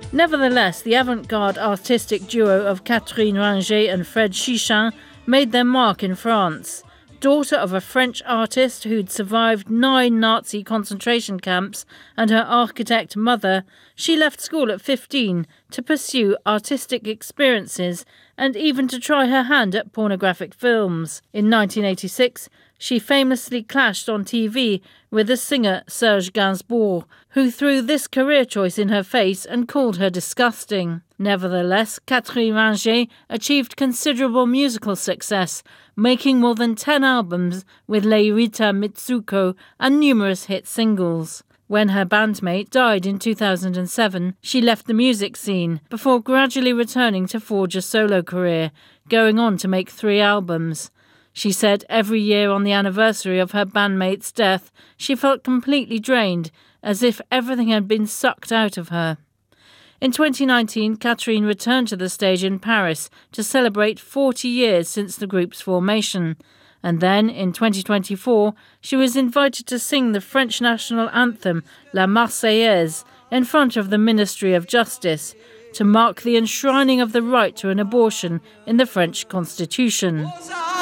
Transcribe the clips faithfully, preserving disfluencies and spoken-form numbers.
Nevertheless, the avant-garde artistic duo of Catherine Ringer and Fred Chichin made their mark in France. Daughter of a French artist who'd survived nine Nazi concentration camps and her architect mother, she left school at fifteen to pursue artistic experiences and even to try her hand at pornographic films. In nineteen eighty-six, she famously clashed on T V with the singer Serge Gainsbourg, who threw this career choice in her face and called her disgusting. Nevertheless, Catherine Ringer achieved considerable musical success, making more than ten albums with Leirita Mitsuko and numerous hit singles. When her bandmate died in two thousand seven, she left the music scene before gradually returning to forge a solo career, going on to make three albums. She said every year on the anniversary of her bandmate's death, she felt completely drained, as if everything had been sucked out of her. In twenty nineteen, Catherine returned to the stage in Paris to celebrate forty years since the group's formation. And then, in twenty twenty-four, she was invited to sing the French national anthem, La Marseillaise, in front of the Ministry of Justice, to mark the enshrining of the right to an abortion in the French constitution.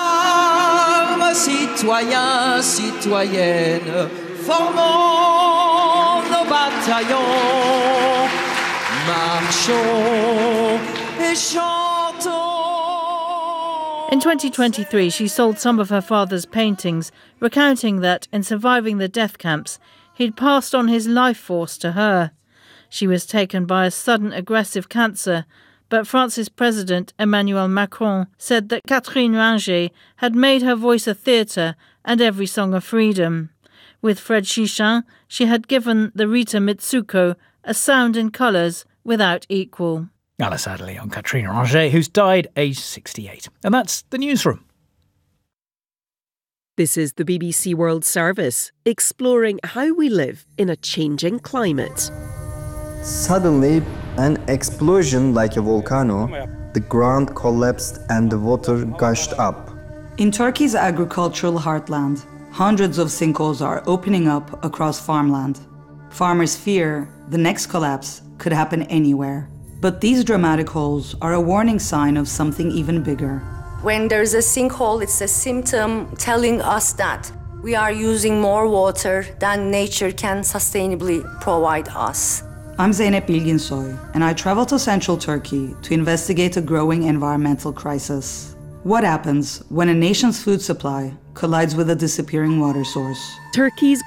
Citoyens, citoyennes, formons nos bataillons, marchons et chantons. In twenty twenty-three, she sold some of her father's paintings, recounting that, in surviving the death camps, he'd passed on his life force to her. She was taken by a sudden aggressive cancer, but France's President Emmanuel Macron said that Catherine Ringer had made her voice a theatre and every song a freedom. With Fred Chichin, she had given the Rita Mitsuko a sound and colours without equal. Alice Adderley on Catherine Ringer, who's died aged sixty-eight. And that's the newsroom. This is the B B C World Service, exploring how we live in a changing climate. Suddenly, an explosion like a volcano, the ground collapsed and the water gushed up. In Turkey's agricultural heartland, hundreds of sinkholes are opening up across farmland. Farmers fear the next collapse could happen anywhere. But these dramatic holes are a warning sign of something even bigger. When there's a sinkhole, it's a symptom telling us that we are using more water than nature can sustainably provide us. I'm Zeynep Bilginsoy, and I travel to central Turkey to investigate a growing environmental crisis. What happens when a nation's food supply collides with a disappearing water source? Turkey's